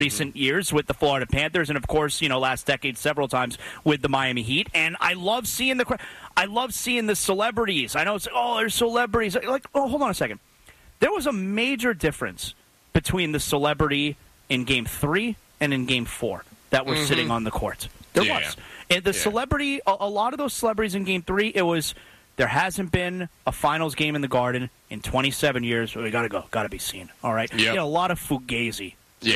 recent years with the Florida Panthers, and of course, last decade several times with the Miami Heat. And I love seeing the celebrities. I know it's there's celebrities. Hold on a second. There was a major difference between the celebrity in Game 3 and in Game 4 that were sitting on the court. There was. And the celebrity, a lot of those celebrities in Game 3, there hasn't been a finals game in the Garden in 27 years. We got to go. Got to be seen. All right. Yep. A lot of fugazi.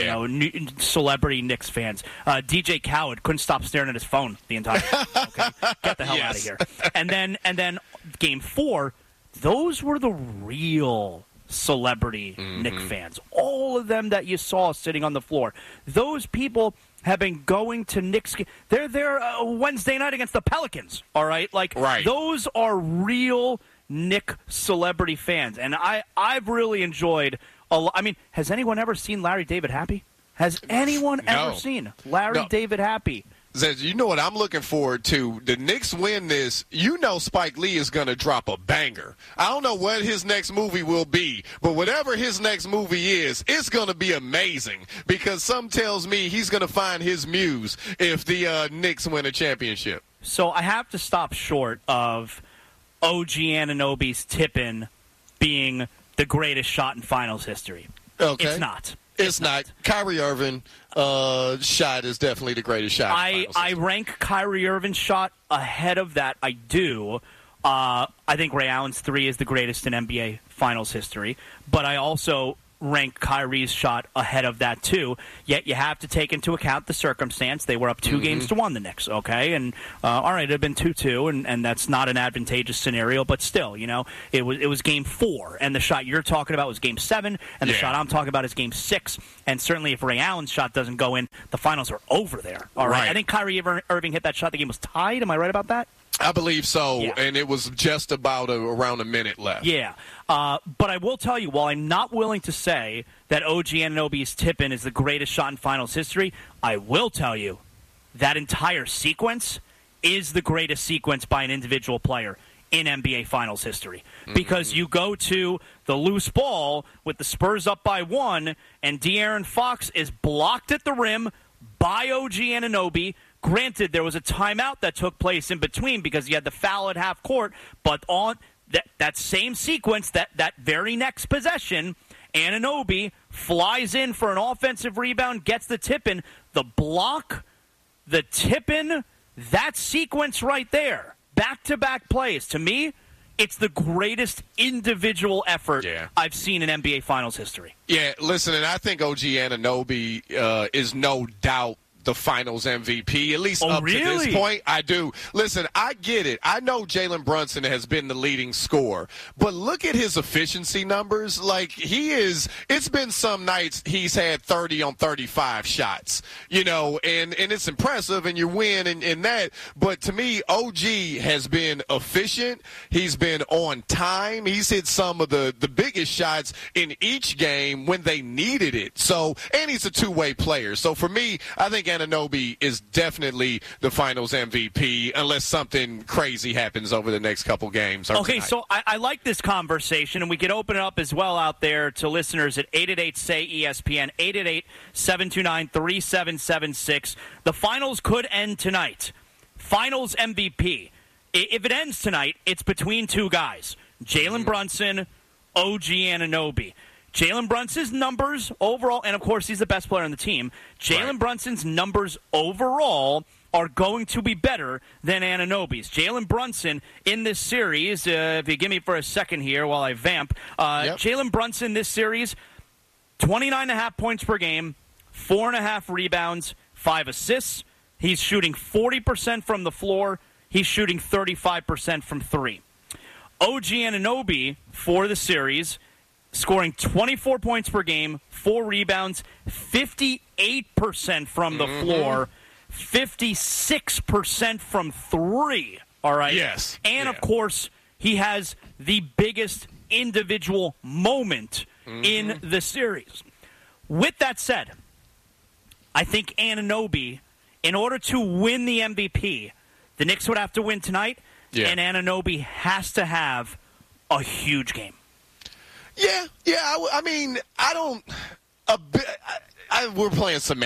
Celebrity Knicks fans. DJ Khaled couldn't stop staring at his phone the entire time. Okay? Get the hell out of here. And then Game 4, those were the real celebrity Knicks fans. All of them that you saw sitting on the floor. Those people have been going to Knicks. They're there Wednesday night against the Pelicans. All right? Those are real Knicks celebrity fans. And I've really enjoyed has anyone ever seen Larry David happy? Has anyone ever seen Larry David happy? Zez, you know what I'm looking forward to? The Knicks win this. Spike Lee is going to drop a banger. I don't know what his next movie will be, but whatever his next movie is, it's going to be amazing because some tells me he's going to find his muse if the Knicks win a championship. So I have to stop short of OG Anunoby's tip-in being the greatest shot in finals history. Okay. It's not. It's not. Kyrie Irving shot is definitely the greatest shot. I rank Kyrie Irving's shot ahead of that. I do. I think Ray Allen's 3 is the greatest in NBA finals history. But I also rank Kyrie's shot ahead of that, too. Yet you have to take into account the circumstance. They were up 2 games to 1, the Knicks, okay? And, all right, it had been 2-2, and that's not an advantageous scenario. But still, it was Game 4, and the shot you're talking about was Game 7, and the shot I'm talking about is Game 6. And certainly if Ray Allen's shot doesn't go in, the finals are over there, all right? I think Kyrie Irving hit that shot. The game was tied. Am I right about that? I believe so, and it was just about around a minute left. Yeah, but I will tell you, while I'm not willing to say that OG Anunoby's tip-in is the greatest shot in finals history, I will tell you that entire sequence is the greatest sequence by an individual player in NBA finals history. Because you go to the loose ball with the Spurs up by 1, and De'Aaron Fox is blocked at the rim by OG Anunoby. Granted, there was a timeout that took place in between because you had the foul at half court, but on that same sequence, that very next possession, Anunoby flies in for an offensive rebound, gets the tip-in, the block, the tip-in, that sequence right there, back-to-back plays. To me, it's the greatest individual effort I've seen in NBA Finals history. Yeah, listen, and I think OG Anunoby is no doubt the finals MVP, at least up to this point. I do. Listen, I get it. I know Jalen Brunson has been the leading scorer, but look at his efficiency numbers. It's been some nights he's had 30 on 35 shots, and it's impressive, and you win in that. But to me, OG has been efficient. He's been on time. He's hit some of the biggest shots in each game when they needed it. So, and he's a two-way player. So for me, I think Anunoby is definitely the finals MVP unless something crazy happens over the next couple games. Okay, tonight. so I like this conversation, and we could open it up as well out there to listeners at 888-SAY-ESPN, 888-729-3776. The finals could end tonight. Finals MVP. If it ends tonight, it's between two guys, Jalen Brunson, OG Anunoby. Jalen Brunson's numbers overall, and of course he's the best player on the team, Jalen Brunson's numbers overall are going to be better than Anunoby's. Jalen Brunson in this series, if you give me for a second here while I vamp, Jalen Brunson this series, 29.5 points per game, 4.5 rebounds, 5 assists. He's shooting 40% from the floor. He's shooting 35% from 3. OG Anunoby for the series, scoring 24 points per game, 4 rebounds, 58% from the floor, 56% from 3. All right? Yes. And, of course, he has the biggest individual moment in the series. With that said, I think Anunoby, in order to win the MVP, the Knicks would have to win tonight, and Anunoby has to have a huge game. Yeah. I mean, We're playing some.